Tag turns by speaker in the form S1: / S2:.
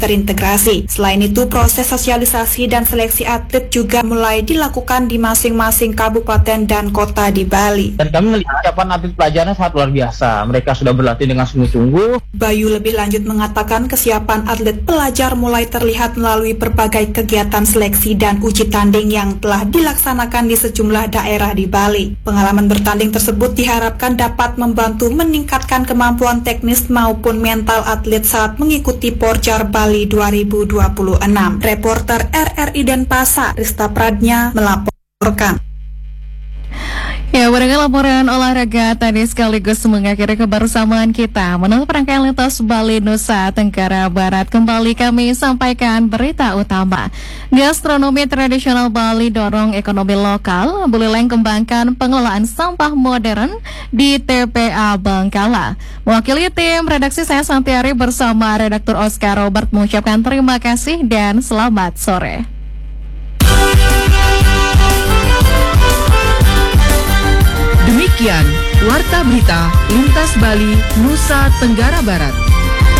S1: terintegrasi. Selain itu, proses sosialisasi dan seleksi atlet juga mulai dilakukan di masing-masing kabupaten dan kota di Bali.
S2: Dan kami melihat kesiapan atlet pelajarnya sangat luar biasa. Mereka sudah berlatih dengan sungguh-sungguh.
S1: Bayu lebih lanjut mengatakan kesiapan atlet pelajar mulai terlihat melalui berbagai kegiatan seleksi dan uji tanding yang telah dilaksanakan di sejumlah daerah di Bali. Pengalaman bertanding tersebut diharapkan dapat membantu meningkatkan kemampuan teknis maupun mental atlet saat mengikuti Porjar Bali 2026. Reporter RRI Denpasar, Rista Pradnya melaporkan.
S3: Ya, beragam laporan olahraga tadi sekaligus mengakhiri kebersamaan kita menutup rangkaian lintas Bali Nusa Tenggara Barat. Kembali kami sampaikan berita utama. Gastronomi tradisional Bali dorong ekonomi lokal. Buleleng kembangkan pengelolaan sampah modern di TPA Bangkala. Mewakili tim redaksi saya Santiari bersama redaktur Oscar Robert mengucapkan terima kasih dan selamat sore.
S4: Demikian Warta Berita Lintas Bali, Nusa Tenggara Barat.